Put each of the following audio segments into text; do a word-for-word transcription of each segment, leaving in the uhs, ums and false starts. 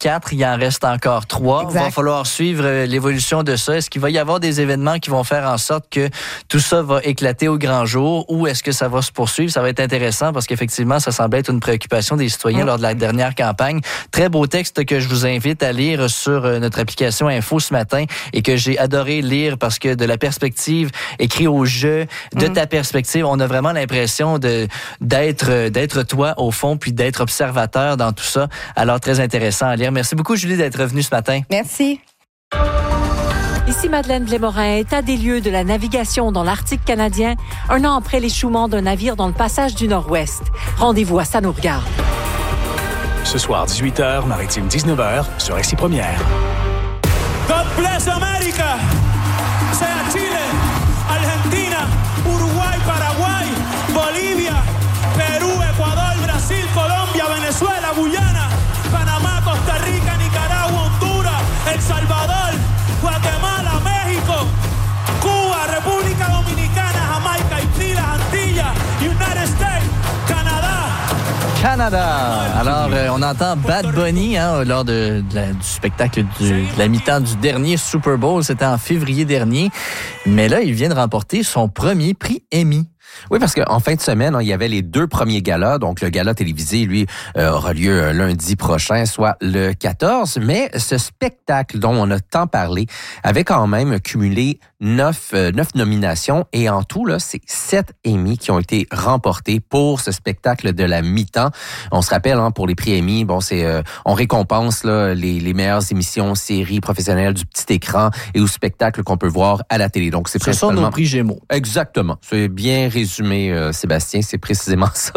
quatre, il en reste encore trois. Exact. Il va falloir suivre euh, l'évolution de ça. Est-ce qu'il va y avoir des événements qui vont faire en sorte que tout ça va éclater au grand jour ou est-ce que ça va se poursuivre? Ça va être intéressant parce qu'effectivement, ça semble être une préoccupation des citoyens mmh. lors de la dernière campagne. Très beau texte que je vous invite à lire sur euh, notre application Info ce matin et que j'ai adoré lire parce que de la perspective, écrit au jeu, de mmh. ta perspective, on a vraiment l'impression de d'être d'être toi au fond puis d'être observateur dans tout ça. Alors, très intéressant à lire. Merci beaucoup, Julie, d'être venue ce matin. Merci. Ici Madeleine Blais-Morin, état des lieux de la navigation dans l'Arctique canadien, un an après l'échouement d'un navire dans le passage du Nord-Ouest. Rendez-vous à Ça nous regarde. Ce soir, dix-huit heures, Maritime dix-neuf heures, sur Récit Première. God bless America! Sea Chile, Argentina, Uruguay, Paraguay, Bolivia, Perú, Ecuador, Brasil, Colombia, Venezuela, Guyana, Panamá, Costa Rica, Nicaragua, Honduras, El Salvador, Guatemala, México, Cuba, República Dominicana, Jamaica, Haití, las Antillas, United States, Canadá. Canada. Alors, euh, on entend Bad Bunny hein, lors de, de la, du spectacle du, de la mi-temps du dernier Super Bowl. C'était en février dernier. Mais là, il vient de remporter son premier prix Emmy. Oui, parce qu'en fin de semaine, hein, il y avait les deux premiers galas. Donc, le gala télévisé, lui, euh, aura lieu lundi prochain, soit le quatorze. Mais ce spectacle dont on a tant parlé avait quand même cumulé neuf, euh, neuf nominations. Et en tout, là, c'est sept Emmy qui ont été remportés pour ce spectacle de la mi-temps. On se rappelle, hein, pour les prix Emmy, bon, c'est euh, on récompense là, les, les meilleures émissions, séries professionnelles du petit écran et au spectacle qu'on peut voir à la télé. Donc, c'est Ce principalement... sont nos prix Gémeaux. Exactement. C'est bien résumé, euh, Sébastien, c'est précisément ça.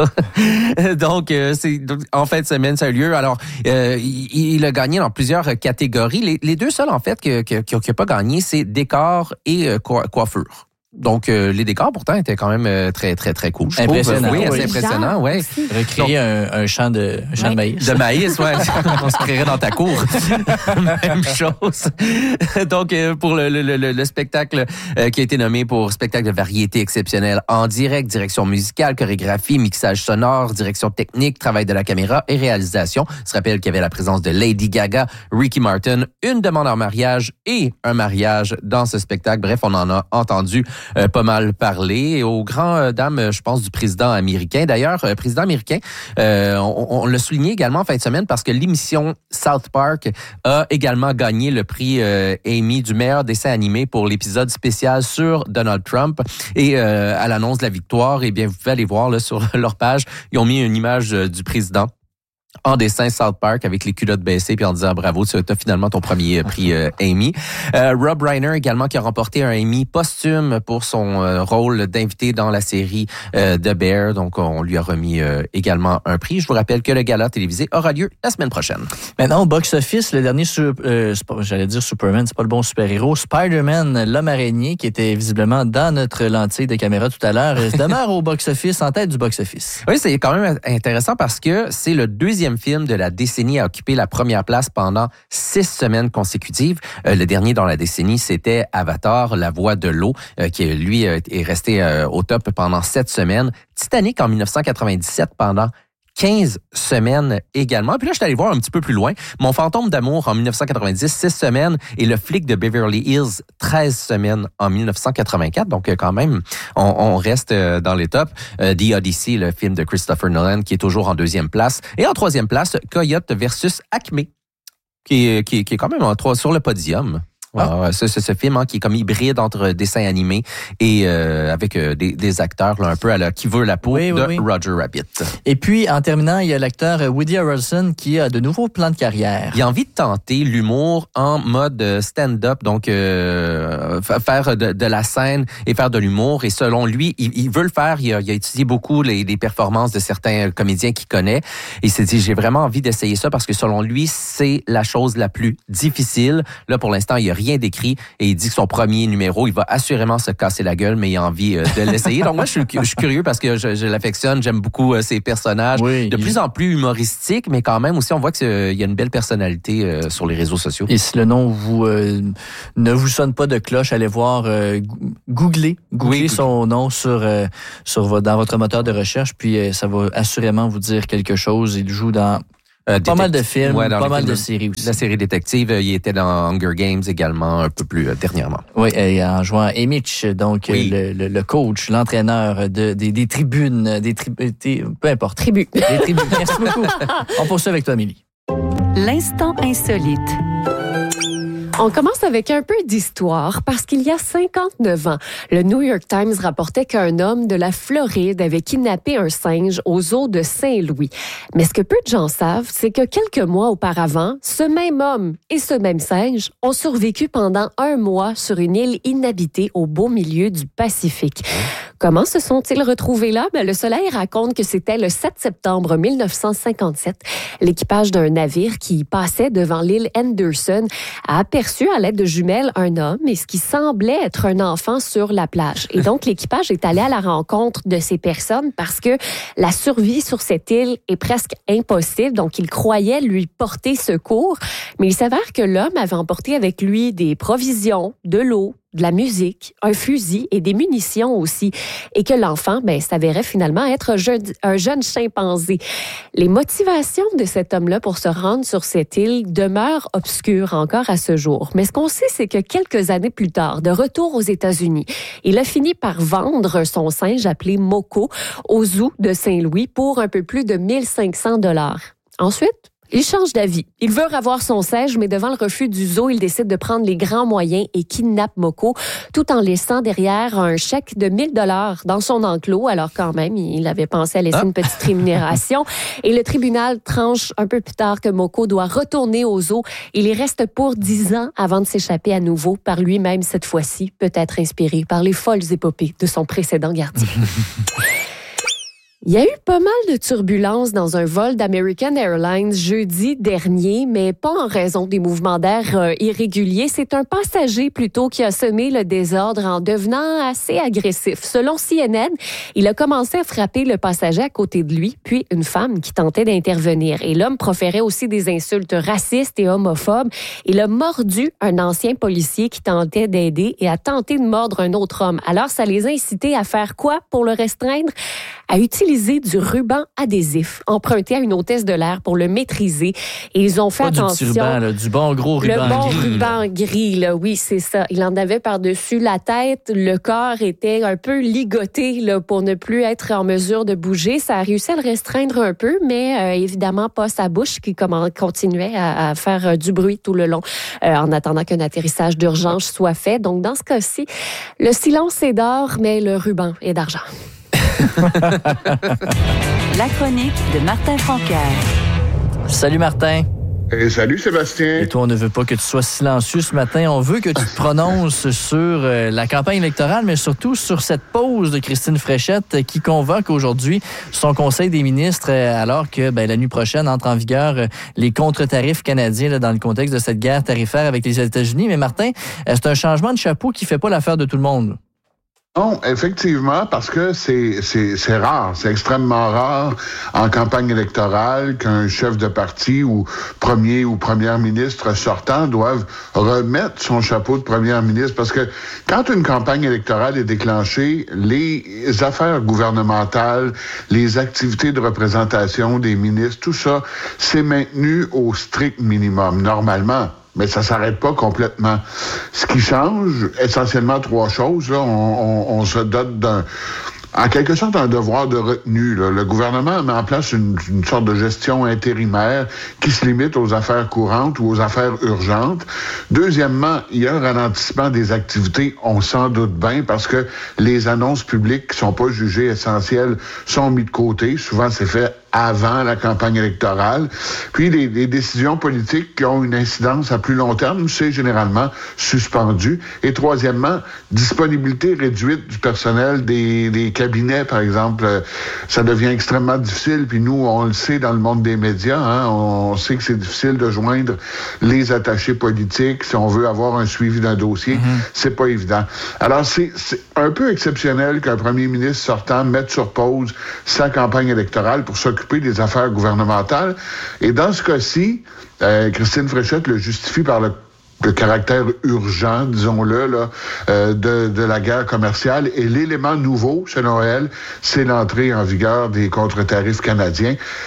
donc, euh, c'est donc, en fin de semaine, ça a eu lieu. Alors, euh, il, il a gagné dans plusieurs catégories. Les, les deux seuls, en fait, qui n'ont pas gagné, c'est décor et euh, coiffure. Donc, euh, les décors, pourtant, étaient quand même euh, très, très, très cool. Je impressionnant. Trouve. Oui, assez oui. impressionnant, oui. Recréer un, un champ de, un champ oui. de maïs. De maïs, oui. On se créerait dans ta cour. Même chose. Donc, euh, pour le, le, le, le spectacle euh, qui a été nommé pour spectacle de variété exceptionnelle en direct, direction musicale, chorégraphie, mixage sonore, direction technique, travail de la caméra et réalisation. On se rappelle qu'il y avait la présence de Lady Gaga, Ricky Martin, une demande en mariage et un mariage dans ce spectacle. Bref, on en a entendu Euh, pas mal parlé. Et aux grandes dames, je pense, du président américain. D'ailleurs, euh, président américain, euh, on, on l'a souligné également en fin de semaine parce que l'émission South Park a également gagné le prix euh, Emmy du meilleur dessin animé pour l'épisode spécial sur Donald Trump. Et euh, à l'annonce de la victoire, eh bien, vous pouvez aller voir là, sur leur page, ils ont mis une image euh, du président en dessin South Park avec les culottes baissées puis en disant bravo, tu as finalement ton premier prix euh, Emmy. Euh, Rob Reiner également qui a remporté un Emmy posthume pour son euh, rôle d'invité dans la série euh, The Bear. Donc, on lui a remis euh, également un prix. Je vous rappelle que le gala télévisé aura lieu la semaine prochaine. Maintenant, au box-office, le dernier, euh, j'allais dire Superman, c'est pas le bon super-héros, Spider-Man, l'homme araignée, qui était visiblement dans notre lentille de caméra tout à l'heure, demeure au box-office, en tête du box-office. Oui, c'est quand même intéressant parce que c'est le deuxième film de la décennie à occuper la première place pendant six semaines consécutives. Euh, le dernier dans la décennie, c'était Avatar, La Voix de l'eau, euh, qui, lui, est resté euh, au top pendant sept semaines. Titanic en dix-neuf cent quatre-vingt-dix-sept pendant quinze semaines également. Puis là, je suis allé voir un petit peu plus loin. Mon fantôme d'amour en dix-neuf cent quatre-vingt-dix, six semaines. Et le flic de Beverly Hills, treize semaines en dix-neuf cent quatre-vingt-quatre. Donc, quand même, on, on reste dans les tops. Euh, The Odyssey, le film de Christopher Nolan, qui est toujours en deuxième place. Et en troisième place, Coyote versus Acme, qui est, qui, qui est quand même en trois, sur le podium. Ah. C'est ce, ce film hein, qui est comme hybride entre dessin animé et euh, avec euh, des, des acteurs là, un peu à la qui veut la peau oui, de oui, oui. Roger Rabbit. Et puis, en terminant, il y a l'acteur Woody Harrelson qui a de nouveaux plans de carrière. Il a envie de tenter l'humour en mode stand-up, donc euh, faire de, de la scène et faire de l'humour. Et selon lui, il, il veut le faire. Il a, il a étudié beaucoup les, les performances de certains comédiens qu'il connaît. Et il s'est dit, j'ai vraiment envie d'essayer ça parce que selon lui, c'est la chose la plus difficile. Là, pour l'instant, il n'y a rien d'écrit et il dit que son premier numéro, il va assurément se casser la gueule, mais il a envie euh, de l'essayer. Donc moi, je suis, je suis curieux parce que je, je l'affectionne, j'aime beaucoup euh, ses personnages. Oui, de il... plus en plus humoristiques, mais quand même aussi, on voit qu'il euh, y a une belle personnalité euh, sur les réseaux sociaux. Et si le nom vous euh, ne vous sonne pas de cloche, allez voir, euh, googlez, googlez oui, son nom sur, euh, sur dans votre moteur de recherche, puis euh, ça va assurément vous dire quelque chose. Il joue dans Euh, pas mal de films, ouais, pas mal films, de séries aussi. La série détective, il était dans Hunger Games également un peu plus euh, dernièrement. Oui, et en jouant et Mitch, donc oui. le, le, le coach, l'entraîneur de, des, des tribunes, des tribunes, peu importe. Tribu. Des tribunes. Merci beaucoup. On poursuit avec toi, Amélie. L'instant insolite. On commence avec un peu d'histoire parce qu'il y a cinquante-neuf ans, le New York Times rapportait qu'un homme de la Floride avait kidnappé un singe aux eaux de Saint-Louis. Mais ce que peu de gens savent, c'est que quelques mois auparavant, ce même homme et ce même singe ont survécu pendant un mois sur une île inhabitée au beau milieu du Pacifique. Comment se sont-ils retrouvés là? Ben, le Soleil raconte que c'était le sept septembre mille neuf cent cinquante-sept. L'équipage d'un navire qui passait devant l'île Henderson a aperçu à l'aide de jumelles un homme et ce qui semblait être un enfant sur la plage. Et donc, l'équipage est allé à la rencontre de ces personnes parce que la survie sur cette île est presque impossible. Donc, ils croyaient lui porter secours. Mais il s'avère que l'homme avait emporté avec lui des provisions, de l'eau, de la musique, un fusil et des munitions aussi. Et que l'enfant, ben, s'avérait finalement être un jeune, un jeune chimpanzé. Les motivations de cet homme-là pour se rendre sur cette île demeurent obscures encore à ce jour. Mais ce qu'on sait, c'est que quelques années plus tard, de retour aux États-Unis, il a fini par vendre son singe appelé Moko au zoo de Saint-Louis pour un peu plus de mille cinq cents dollars. Ensuite, il change d'avis. Il veut revoir son singe, mais devant le refus du zoo, il décide de prendre les grands moyens et kidnappe Moko, tout en laissant derrière un chèque de mille dollars dans son enclos. Alors quand même, il avait pensé à laisser ah. une petite rémunération. Et le tribunal tranche un peu plus tard que Moko doit retourner au zoo. Il y reste pour dix ans avant de s'échapper à nouveau par lui-même cette fois-ci, peut-être inspiré par les folles épopées de son précédent gardien. Il y a eu pas mal de turbulences dans un vol d'American Airlines jeudi dernier, mais pas en raison des mouvements d'air euh, irréguliers. C'est un passager plutôt qui a semé le désordre en devenant assez agressif. Selon C N N, il a commencé à frapper le passager à côté de lui, puis une femme qui tentait d'intervenir. Et l'homme proférait aussi des insultes racistes et homophobes. Il a mordu un ancien policier qui tentait d'aider et a tenté de mordre un autre homme. Alors, ça les a incités à faire quoi pour le restreindre? À utiliser du ruban adhésif emprunté à une hôtesse de l'air pour le maîtriser. Et ils ont fait Pas attention. Du petit ruban, là, du bon gros ruban le bon gris. ruban gris, là, oui, c'est ça. Il en avait par-dessus la tête. Le corps était un peu ligoté là, pour ne plus être en mesure de bouger. Ça a réussi à le restreindre un peu, mais euh, évidemment pas sa bouche qui comment, continuait à, à faire euh, du bruit tout le long euh, en attendant qu'un atterrissage d'urgence soit fait. Donc, dans ce cas-ci, le silence est d'or, mais le ruban est d'argent. La chronique de Martin Francaire. Salut Martin. Et salut Sébastien. Et toi, on ne veut pas que tu sois silencieux ce matin. On veut que tu te prononces sur euh, la campagne électorale, mais surtout sur cette pause de Christine Fréchette euh, qui convoque aujourd'hui son conseil des ministres euh, alors que ben, la nuit prochaine entrent en vigueur euh, les contre-tarifs canadiens là, dans le contexte de cette guerre tarifaire avec les États-Unis. Mais Martin, euh, c'est un changement de chapeau qui fait pas l'affaire de tout le monde. Non, effectivement, parce que c'est, c'est, c'est rare, c'est extrêmement rare en campagne électorale qu'un chef de parti ou premier ou première ministre sortant doive remettre son chapeau de première ministre. Parce que quand une campagne électorale est déclenchée, les affaires gouvernementales, les activités de représentation des ministres, tout ça, c'est maintenu au strict minimum, normalement. Mais ça s'arrête pas complètement. Ce qui change, essentiellement trois choses. Là, on, on, on se dote d'un, en quelque sorte, un devoir de retenue. Là. Le gouvernement met en place une, une sorte de gestion intérimaire qui se limite aux affaires courantes ou aux affaires urgentes. Deuxièmement, il y a un ralentissement des activités, on s'en doute bien, parce que les annonces publiques qui sont pas jugées essentielles sont mises de côté. Souvent, c'est fait avant la campagne électorale. Puis, les, les décisions politiques qui ont une incidence à plus long terme, c'est généralement suspendu. Et troisièmement, disponibilité réduite du personnel des, des cabinets, par exemple. Ça devient extrêmement difficile. Puis nous, on le sait dans le monde des médias, hein, on sait que c'est difficile de joindre les attachés politiques si on veut avoir un suivi d'un dossier. Mm-hmm. C'est pas évident. Alors, c'est, c'est un peu exceptionnel qu'un premier ministre sortant mette sur pause sa campagne électorale pour s'occuper des affaires gouvernementales. Et dans ce cas-ci, euh, Christine Fréchette le justifie par le, le caractère urgent, disons-le, là, euh, de, de la guerre commerciale. Et l'élément nouveau, selon elle, c'est l'entrée en vigueur des contre-tarifs canadiens.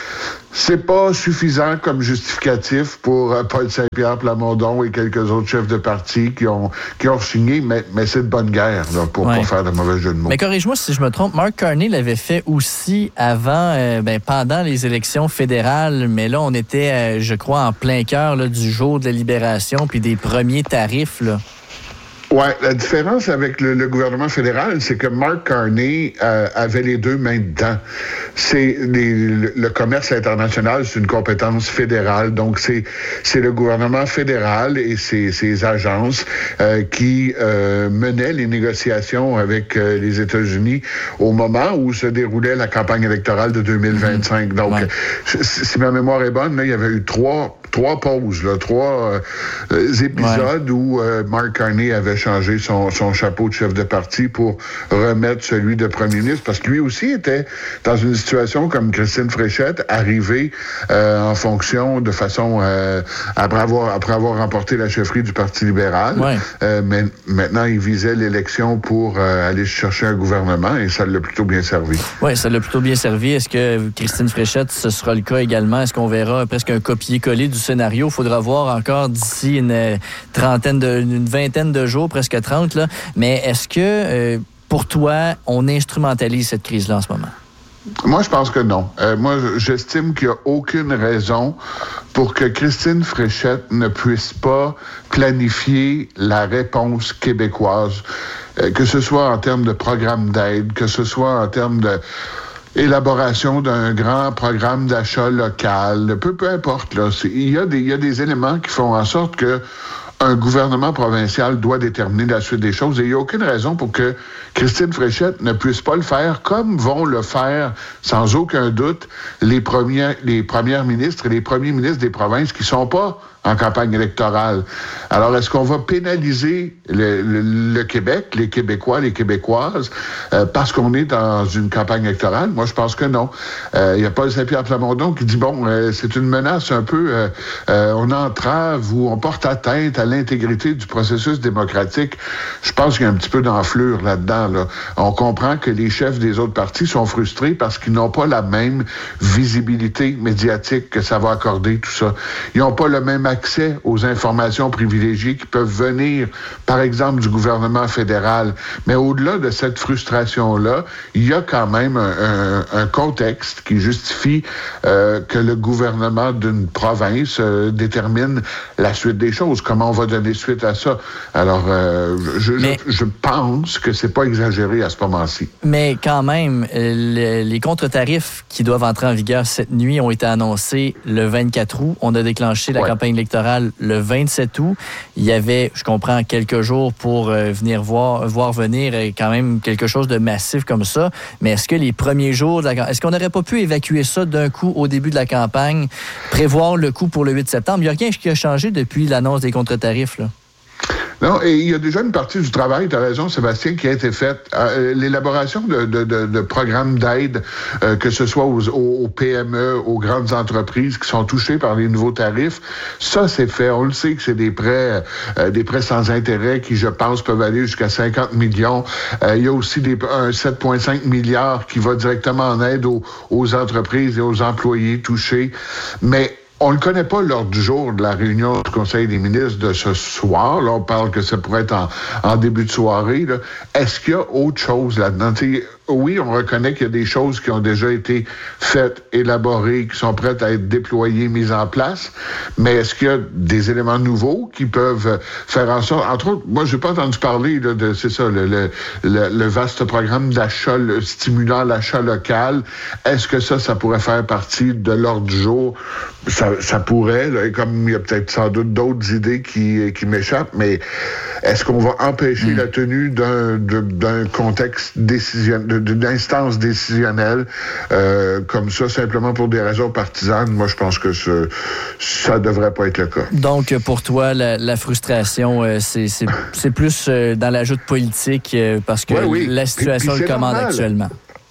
C'est pas suffisant comme justificatif pour euh, Paul Saint-Pierre Plamondon et quelques autres chefs de parti qui ont qui ont signé, mais, mais c'est de bonne guerre là, pour ouais. pas faire de mauvais jeu de mots. Mais corrige-moi si je me trompe, Mark Carney l'avait fait aussi avant, euh, ben, pendant les élections fédérales, mais là, on était, euh, je crois, en plein cœur là, du jour de la libération puis des premiers tarifs, là. Ouais, la différence avec le, le gouvernement fédéral, c'est que Mark Carney euh, avait les deux mains dedans. C'est les, le, le commerce international, c'est une compétence fédérale, donc c'est c'est le gouvernement fédéral et ses, ses agences euh, qui euh, menaient les négociations avec euh, les États-Unis au moment où se déroulait la campagne électorale de deux mille vingt-cinq. Donc, ouais. si, si ma mémoire est bonne, là, il y avait eu trois trois pauses, là, trois euh, épisodes ouais. où euh, Mark Carney avait changé son, son chapeau de chef de parti pour remettre celui de premier ministre, parce que lui aussi était dans une situation comme Christine Fréchette, arrivée euh, en fonction de façon euh, après avoir après avoir remporté la chefferie du Parti libéral. Ouais. Euh, mais maintenant, il visait l'élection pour euh, aller chercher un gouvernement et ça l'a plutôt bien servi. Oui, ça l'a plutôt bien servi. Est-ce que Christine Fréchette, ce sera le cas également? Est-ce qu'on verra presque un copier-coller du scénario? Il faudra voir encore d'ici une trentaine, de, une vingtaine de jours, presque trente. Là. Mais est-ce que, euh, pour toi, on instrumentalise cette crise-là en ce moment? Moi, je pense que non. Euh, moi, j'estime qu'il n'y a aucune raison pour que Christine Fréchette ne puisse pas planifier la réponse québécoise, euh, que ce soit en termes de programme d'aide, que ce soit en termes de élaboration d'un grand programme d'achat local, peu, peu importe. Là, il y a des, il y a des éléments qui font en sorte que un gouvernement provincial doit déterminer la suite des choses et il n'y a aucune raison pour que Christine Fréchette ne puisse pas le faire comme vont le faire, sans aucun doute, les premiers, les premières ministres et les premiers ministres des provinces qui ne sont pas en campagne électorale. Alors, est-ce qu'on va pénaliser le, le, le Québec, les Québécois, les Québécoises, euh, parce qu'on est dans une campagne électorale? Moi, je pense que non. Il euh, y a Paul Saint-Pierre Plamondon qui dit, bon, euh, c'est une menace un peu, euh, euh, on entrave ou on porte atteinte à l'intégrité du processus démocratique. Je pense qu'il y a un petit peu d'enflure là-dedans. Là. On comprend que les chefs des autres partis sont frustrés parce qu'ils n'ont pas la même visibilité médiatique que ça va accorder, tout ça. Ils n'ont pas le même accès aux informations privilégiées qui peuvent venir, par exemple, du gouvernement fédéral. Mais au-delà de cette frustration-là, il y a quand même un, un, un contexte qui justifie euh, que le gouvernement d'une province euh, détermine la suite des choses. Comment on va donner suite à ça? Alors, euh, je, mais, je, je pense que c'est pas exagéré à ce moment-ci. Mais quand même, le, les contre-tarifs qui doivent entrer en vigueur cette nuit ont été annoncés le vingt-quatre août. On a déclenché la ouais. campagne électorale le vingt-sept août. Il y avait, je comprends, quelques jours pour euh, venir voir, voir venir euh, quand même quelque chose de massif comme ça. Mais est-ce que les premiers jours, de la, est-ce qu'on n'aurait pas pu évacuer ça d'un coup au début de la campagne, prévoir le coup pour le huit septembre? Il n'y a rien qui a changé depuis l'annonce des contre-tarifs, là. Non, et il y a déjà une partie du travail, tu as raison, Sébastien, qui a été faite. Euh, l'élaboration de, de, de, de programmes d'aide, euh, que ce soit aux, aux P M E, aux grandes entreprises qui sont touchées par les nouveaux tarifs, ça, c'est fait. On le sait que c'est des prêts, euh, des prêts sans intérêt qui, je pense, peuvent aller jusqu'à cinquante millions. Euh, il y a aussi des, un sept virgule cinq milliards qui va directement en aide aux, aux entreprises et aux employés touchés. Mais on ne connaît pas l'ordre du jour de la réunion du Conseil des ministres de ce soir. Là, on parle que ça pourrait être en, en début de soirée. Là. Est-ce qu'il y a autre chose là-dedans? T'sais, oui, on reconnaît qu'il y a des choses qui ont déjà été faites, élaborées, qui sont prêtes à être déployées, mises en place, mais est-ce qu'il y a des éléments nouveaux qui peuvent faire en sorte... Entre autres, moi, je n'ai pas entendu parler là, de, c'est ça, le, le, le, le vaste programme d'achat le, stimulant l'achat local. Est-ce que ça, ça pourrait faire partie de l'ordre du jour? Ça, ça pourrait, là, et comme il y a peut-être sans doute d'autres idées qui, qui m'échappent, mais est-ce qu'on va empêcher mmh. la tenue d'un, de, d'un contexte décisionnel, d'une instance décisionnelle euh, comme ça, simplement pour des raisons partisanes? Moi, je pense que ce, ça ne devrait pas être le cas. Donc, pour toi, la, la frustration, euh, c'est, c'est, c'est plus euh, dans l'ajout politique euh, parce que ouais, oui. la situation puis, puis le commande normal. Actuellement.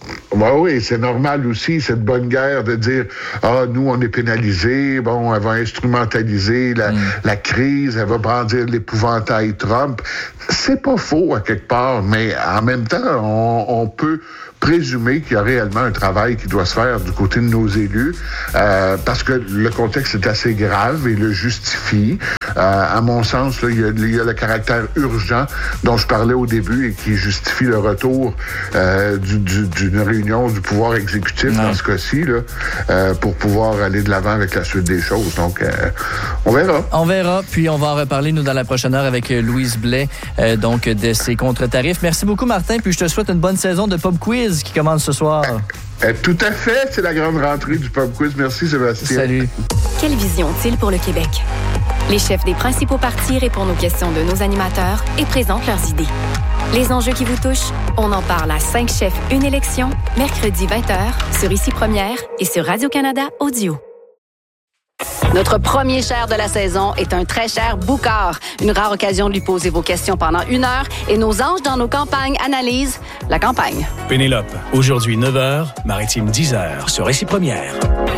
bah oui, c'est normal aussi, cette bonne guerre de dire « Ah, nous, on est pénalisés, bon, elle va instrumentaliser la, mm. la crise, elle va brandir l'épouvantail Trump. » C'est pas faux, à quelque part, mais en même temps, on, on peut présumer qu'il y a réellement un travail qui doit se faire du côté de nos élus, euh, parce que le contexte est assez grave et le justifie. Euh, à mon sens, là, il, y a, il y a le caractère urgent dont je parlais au début et qui justifie le retour euh, du, du, d'une réunion du pouvoir exécutif non. dans ce cas-ci, là, euh, pour pouvoir aller de l'avant avec la suite des choses. Donc, euh, on verra. On verra, puis on va en reparler, nous, dans la prochaine heure avec Louise Blais, euh, donc de ces contre-tarifs. Merci beaucoup, Martin, puis je te souhaite une bonne saison de Pub Quiz qui commence ce soir. Euh, tout à fait, c'est la grande rentrée du Pub Quiz. Merci, Sébastien. Salut. Quelle vision ont-ils pour le Québec? Les chefs des principaux partis répondent aux questions de nos animateurs et présentent leurs idées. Les enjeux qui vous touchent, on en parle à cinq chefs, une élection, mercredi vingt heures, sur Ici Première et sur Radio-Canada Audio. Notre premier cher de la saison est un très cher Boucard. Une rare occasion de lui poser vos questions pendant une heure et nos anges dans nos campagnes analysent la campagne. Pénélope, aujourd'hui neuf heures, Maritime dix heures, sur Ici Première.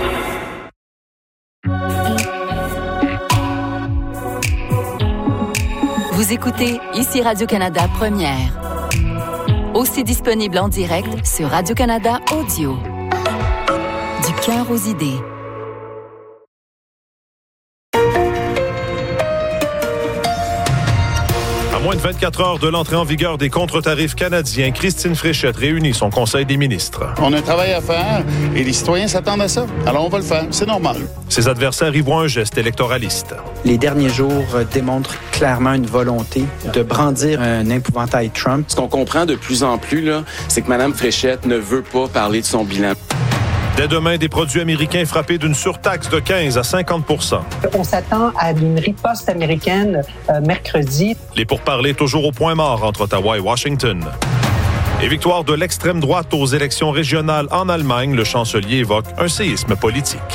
Vous écoutez Ici Radio-Canada Première. Aussi disponible en direct sur Radio-Canada Audio. Du cœur aux idées. À moins de vingt-quatre heures de l'entrée en vigueur des contre-tarifs canadiens, Christine Fréchette réunit son Conseil des ministres. On a un travail à faire et les citoyens s'attendent à ça. Alors on va le faire, c'est normal. Ses adversaires y voient un geste électoraliste. Les derniers jours démontrent clairement une volonté de brandir un épouvantail Trump. Ce qu'on comprend de plus en plus, là, c'est que Mme Fréchette ne veut pas parler de son bilan. Dès demain, des produits américains frappés d'une surtaxe de quinze à cinquante pour cent. On s'attend à une riposte américaine euh, mercredi. Les pourparlers toujours au point mort entre Ottawa et Washington. Et victoire de l'extrême droite aux élections régionales en Allemagne, le chancelier évoque un séisme politique.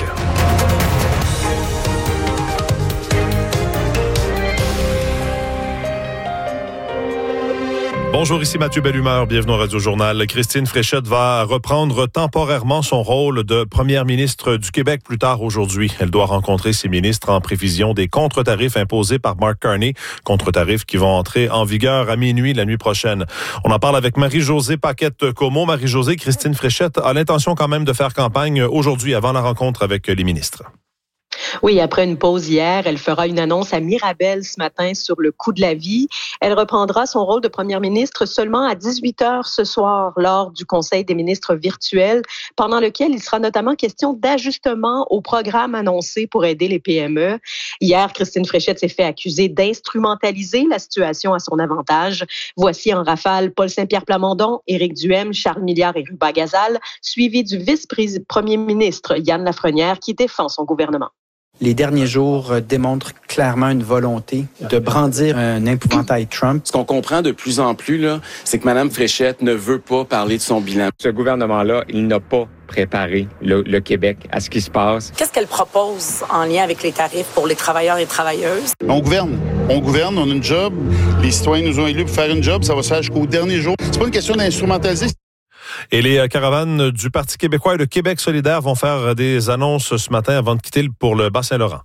Bonjour, ici Mathieu Bellumeur, bienvenue au Radio-Journal. Christine Fréchette va reprendre temporairement son rôle de première ministre du Québec plus tard aujourd'hui. Elle doit rencontrer ses ministres en prévision des contre-tarifs imposés par Mark Carney, contre-tarifs qui vont entrer en vigueur à minuit la nuit prochaine. On en parle avec Marie-Josée Paquette-Comeau. Marie-Josée, Christine Fréchette a l'intention quand même de faire campagne aujourd'hui avant la rencontre avec les ministres. Oui, après une pause hier, elle fera une annonce à Mirabel ce matin sur le coût de la vie. Elle reprendra son rôle de première ministre seulement à dix-huit heures ce soir lors du Conseil des ministres virtuel, pendant lequel il sera notamment question d'ajustement au programme annoncé pour aider les P M E. Hier, Christine Fréchette s'est fait accuser d'instrumentaliser la situation à son avantage. Voici en rafale Paul Saint-Pierre Plamondon, Éric Duhaime, Charles Milliard et Ruba Gazal, suivis du vice-premier ministre Yann Lafrenière qui défend son gouvernement. Les derniers jours démontrent clairement une volonté de brandir un épouvantail Trump. Ce qu'on comprend de plus en plus, là, c'est que Mme Fréchette ne veut pas parler de son bilan. Ce gouvernement-là, il n'a pas préparé le, le Québec à ce qui se passe. Qu'est-ce qu'elle propose en lien avec les tarifs pour les travailleurs et travailleuses? On gouverne. On gouverne, on a une job. Les citoyens nous ont élus pour faire une job. Ça va se faire jusqu'au dernier jour. C'est pas une question d'instrumentaliser. Et les caravanes du Parti québécois et de Québec solidaire vont faire des annonces ce matin avant de quitter pour le Bas-Saint-Laurent.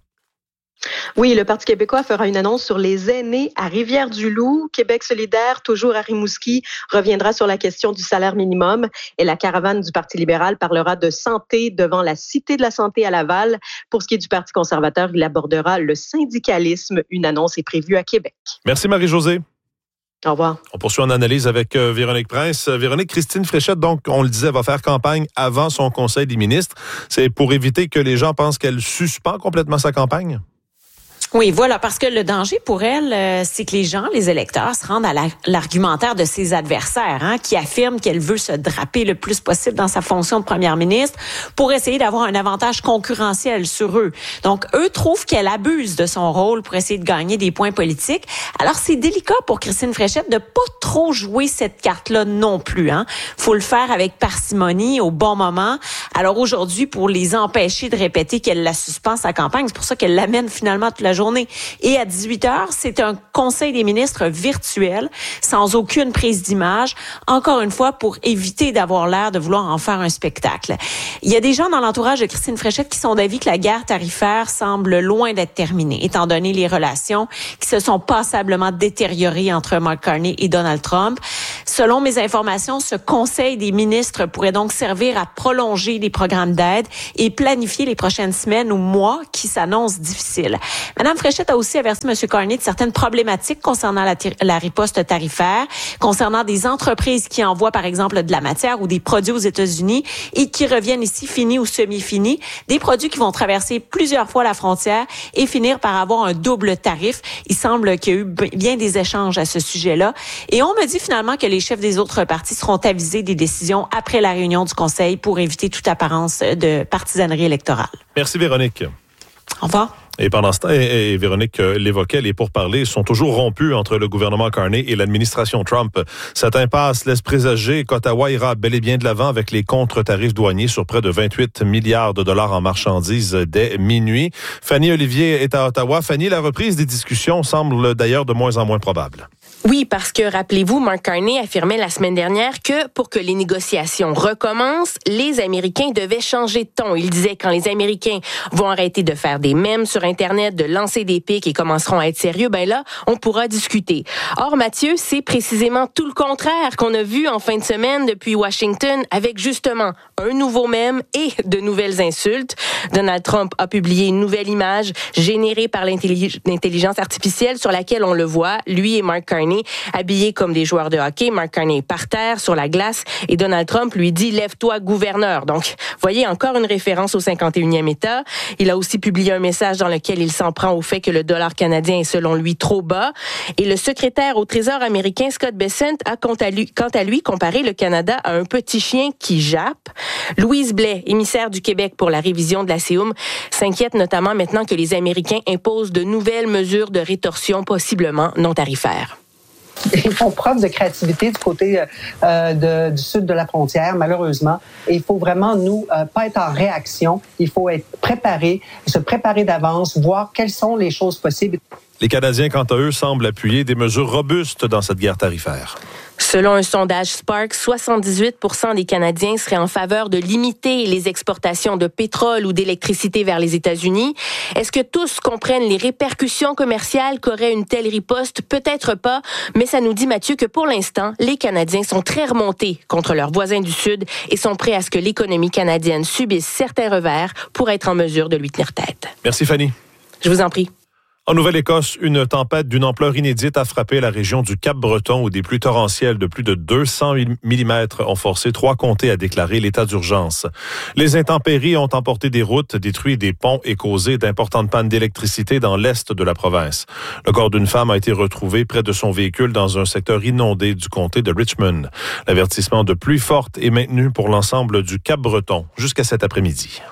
Oui, le Parti québécois fera une annonce sur les aînés à Rivière-du-Loup. Québec solidaire, toujours à Rimouski, reviendra sur la question du salaire minimum. Et la caravane du Parti libéral parlera de santé devant la Cité de la santé à Laval. Pour ce qui est du Parti conservateur, il abordera le syndicalisme. Une annonce est prévue à Québec. Merci Marie-Josée. Au revoir. On poursuit en analyse avec euh, Véronique Prince. Véronique, Christine Fréchette, donc, on le disait, va faire campagne avant son Conseil des ministres. C'est pour éviter que les gens pensent qu'elle suspend complètement sa campagne? Oui, voilà, parce que le danger pour elle, euh, c'est que les gens, les électeurs, se rendent à la, l'argumentaire de ses adversaires, hein, qui affirment qu'elle veut se draper le plus possible dans sa fonction de première ministre pour essayer d'avoir un avantage concurrentiel sur eux. Donc, eux trouvent qu'elle abuse de son rôle pour essayer de gagner des points politiques. Alors, c'est délicat pour Christine Fréchette de pas trop jouer cette carte-là non plus, hein. Faut le faire avec parcimonie, au bon moment. Alors, aujourd'hui, pour les empêcher de répéter qu'elle la suspend sa campagne, c'est pour ça qu'elle l'amène finalement toute la journée journée. Et à dix-huit heures, c'est un conseil des ministres virtuel, sans aucune prise d'image, encore une fois pour éviter d'avoir l'air de vouloir en faire un spectacle. Il y a des gens dans l'entourage de Christine Fréchette qui sont d'avis que la guerre tarifaire semble loin d'être terminée, étant donné les relations qui se sont passablement détériorées entre Mark Carney et Donald Trump. Selon mes informations, ce conseil des ministres pourrait donc servir à prolonger les programmes d'aide et planifier les prochaines semaines ou mois qui s'annoncent difficiles. Madame Fréchette a aussi averti M. Carney de certaines problématiques concernant la, la riposte tarifaire, concernant des entreprises qui envoient, par exemple, de la matière ou des produits aux États-Unis et qui reviennent ici finis ou semi-finis, des produits qui vont traverser plusieurs fois la frontière et finir par avoir un double tarif. Il semble qu'il y a eu bien des échanges à ce sujet-là. Et on me dit finalement que les chefs des autres partis seront avisés des décisions après la réunion du Conseil pour éviter toute apparence de partisanerie électorale. Merci, Véronique. Au revoir. Et pendant ce temps, et, et Véronique euh, l'évoquait, les pourparlers sont toujours rompus entre le gouvernement Carney et l'administration Trump. Cette impasse laisse présager qu'Ottawa ira bel et bien de l'avant avec les contre-tarifs douaniers sur près de vingt-huit milliards de dollars en marchandises dès minuit. Fanny Olivier est à Ottawa. Fanny, la reprise des discussions semble d'ailleurs de moins en moins probable. Oui, parce que, rappelez-vous, Mark Carney affirmait la semaine dernière que pour que les négociations recommencent, les Américains devaient changer de ton. Il disait quand les Américains vont arrêter de faire des mèmes sur Internet, de lancer des pics et commenceront à être sérieux, ben là, on pourra discuter. Or, Mathieu, c'est précisément tout le contraire qu'on a vu en fin de semaine depuis Washington avec justement un nouveau mème et de nouvelles insultes. Donald Trump a publié une nouvelle image générée par l'intelligence artificielle sur laquelle on le voit, lui et Mark Carney habillés comme des joueurs de hockey. Mark Carney est par terre sur la glace et Donald Trump lui dit « Lève-toi, gouverneur ». Donc, voyez encore une référence au cinquante et unième État. Il a aussi publié un message dans lequel il s'en prend au fait que le dollar canadien est selon lui trop bas. Et le secrétaire au Trésor américain, Scott Bessent, a quant à lui, quant à lui comparé le Canada à un petit chien qui jappe. Louise Blais, émissaire du Québec pour la révision de la C E U M, s'inquiète notamment maintenant que les Américains imposent de nouvelles mesures de rétorsion possiblement non tarifaires. Ils font preuve de créativité du côté euh, de, du sud de la frontière, malheureusement. Et il faut vraiment, nous, euh, pas être en réaction. Il faut être préparé, se préparer d'avance, voir quelles sont les choses possibles. Les Canadiens, quant à eux, semblent appuyer des mesures robustes dans cette guerre tarifaire. Selon un sondage Spark, soixante-dix-huit pour cent des Canadiens seraient en faveur de limiter les exportations de pétrole ou d'électricité vers les États-Unis. Est-ce que tous comprennent les répercussions commerciales qu'aurait une telle riposte? Peut-être pas, mais ça nous dit, Mathieu, que pour l'instant, les Canadiens sont très remontés contre leurs voisins du Sud et sont prêts à ce que l'économie canadienne subisse certains revers pour être en mesure de lui tenir tête. Merci, Fanny. Je vous en prie. En Nouvelle-Écosse, une tempête d'une ampleur inédite a frappé la région du Cap-Breton où des pluies torrentielles de plus de deux cents millimètres ont forcé trois comtés à déclarer l'état d'urgence. Les intempéries ont emporté des routes, détruit des ponts et causé d'importantes pannes d'électricité dans l'est de la province. Le corps d'une femme a été retrouvé près de son véhicule dans un secteur inondé du comté de Richmond. L'avertissement de pluie forte est maintenu pour l'ensemble du Cap-Breton jusqu'à cet après-midi.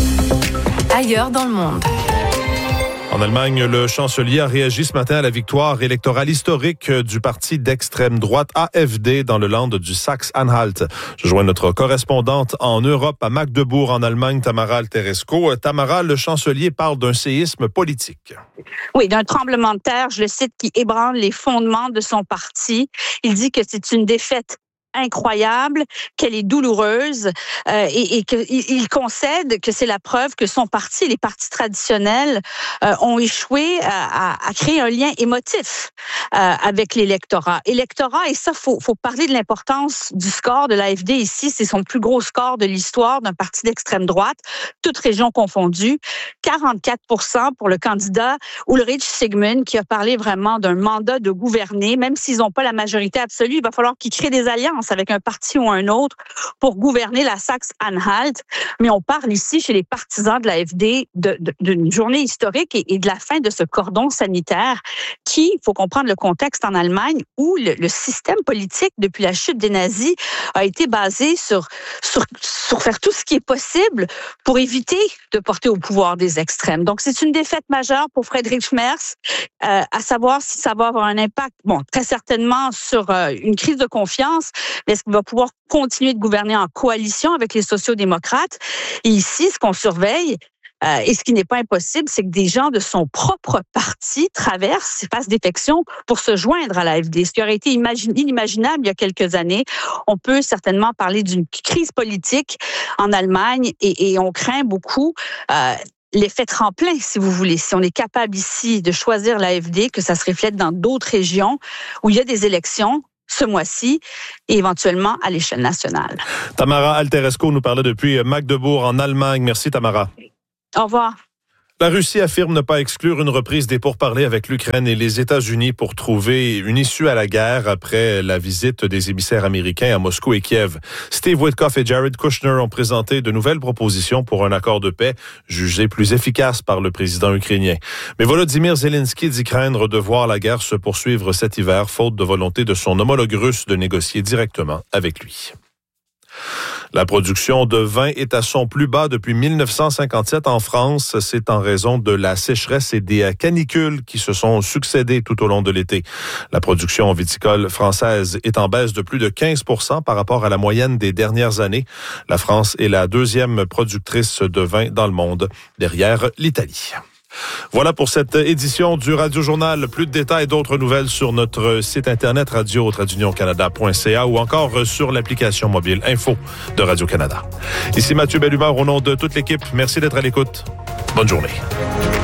Ailleurs dans le monde. En Allemagne, le chancelier a réagi ce matin à la victoire électorale historique du parti d'extrême droite A F D dans le land du Saxe-Anhalt. Je joins notre correspondante en Europe à Magdebourg, en Allemagne, Tamara Alteresco. Tamara, le chancelier parle d'un séisme politique. Oui, d'un tremblement de terre, je le cite, qui ébranle les fondements de son parti. Il dit que c'est une défaite incroyable, qu'elle est douloureuse euh, et, et qu'il il concède que c'est la preuve que son parti, les partis traditionnels, euh, ont échoué à, à, à créer un lien émotif euh, avec l'électorat. Électorat, et ça, faut, faut parler de l'importance du score de l'A F D ici. C'est son plus gros score de l'histoire d'un parti d'extrême droite, toutes régions confondues. quarante-quatre pour cent pour le candidat Ulrich Sigmund, qui a parlé vraiment d'un mandat de gouverner. Même s'ils n'ont pas la majorité absolue, il va falloir qu'ils créent des alliances avec un parti ou un autre pour gouverner la Saxe-Anhalt. Mais on parle ici, chez les partisans de l'A F D, de, de, d'une journée historique et, et de la fin de ce cordon sanitaire qui, il faut comprendre le contexte en Allemagne, où le, le système politique, depuis la chute des nazis, a été basé sur, sur, sur faire tout ce qui est possible pour éviter de porter au pouvoir des extrêmes. Donc, c'est une défaite majeure pour Friedrich Merz, euh, à savoir si ça va avoir un impact, bon, très certainement sur euh, une crise de confiance, mais est-ce qu'il va pouvoir continuer de gouverner en coalition avec les sociaux-démocrates? Et ici, ce qu'on surveille, Euh, et ce qui n'est pas impossible, c'est que des gens de son propre parti traversent, fassent défection pour se joindre à l'A F D, ce qui aurait été imagine, inimaginable il y a quelques années. On peut certainement parler d'une crise politique en Allemagne et, et on craint beaucoup euh, l'effet tremplin, si vous voulez. Si on est capable ici de choisir l'A F D, que ça se reflète dans d'autres régions où il y a des élections ce mois-ci et éventuellement à l'échelle nationale. Tamara Alteresco nous parlait depuis Magdebourg en Allemagne. Merci Tamara. Au revoir. La Russie affirme ne pas exclure une reprise des pourparlers avec l'Ukraine et les États-Unis pour trouver une issue à la guerre après la visite des émissaires américains à Moscou et Kiev. Steve Witkoff et Jared Kushner ont présenté de nouvelles propositions pour un accord de paix jugé plus efficace par le président ukrainien. Mais Volodymyr Zelensky dit craindre de voir la guerre se poursuivre cet hiver, faute de volonté de son homologue russe de négocier directement avec lui. La production de vin est à son plus bas depuis mille neuf cent cinquante-sept en France. C'est en raison de la sécheresse et des canicules qui se sont succédées tout au long de l'été. La production viticole française est en baisse de plus de quinze pour cent par rapport à la moyenne des dernières années. La France est la deuxième productrice de vin dans le monde, derrière l'Italie. Voilà pour cette édition du Radio Journal. Plus de détails et d'autres nouvelles sur notre site internet radio tiret union canada point c a ou encore sur l'application mobile Info de Radio-Canada. Ici Mathieu Bellumeur au nom de toute l'équipe. Merci d'être à l'écoute. Bonne journée.